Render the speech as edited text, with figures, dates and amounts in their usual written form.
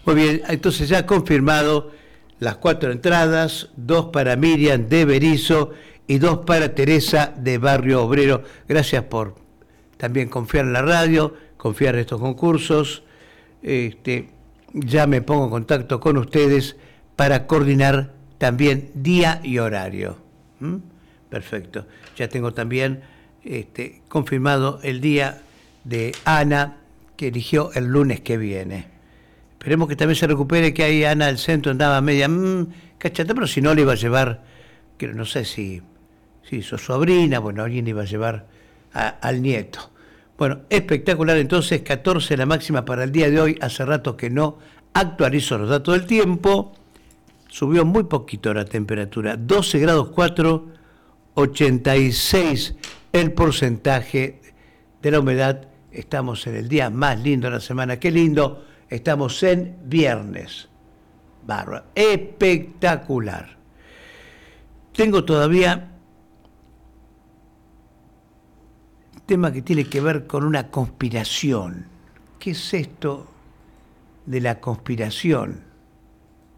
Muy bien, entonces ya confirmado las 4 entradas, 2 para Miriam de Berizo y 2 para Teresa de Barrio Obrero. Gracias por también confiar en la radio, confiar en estos concursos. Ya me pongo en contacto con ustedes para coordinar también día y horario. ¿Mm? Perfecto. Ya tengo también confirmado el día de Ana, que eligió el lunes que viene. Esperemos que también se recupere, que ahí Ana del centro andaba media cachata, pero si no le iba a llevar, que no sé si su sobrina, bueno, alguien iba a llevar al nieto. Bueno, espectacular entonces, 14 la máxima para el día de hoy. Hace rato que no actualizo los datos del tiempo. Subió muy poquito la temperatura, 12 grados 4, 86 el porcentaje de la humedad. Estamos en el día más lindo de la semana. Qué lindo, estamos en viernes. Bárbaro, espectacular. Tengo todavía un tema que tiene que ver con una conspiración. ¿Qué es esto de la conspiración?